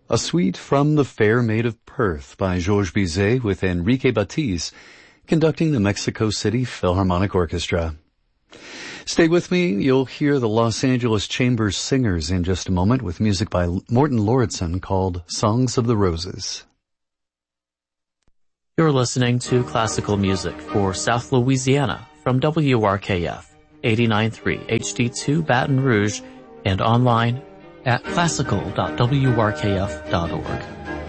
A suite from The Fair Maid of Perth by Georges Bizet with Enrique Batiz, conducting the Mexico City Philharmonic Orchestra. Stay with me. You'll hear the Los Angeles Chamber Singers in just a moment with music by Morton Lauritsen called Songs of the Roses. You're listening to classical music for South Louisiana from WRKF 89.3 HD2 Baton Rouge and online at classical.wrkf.org.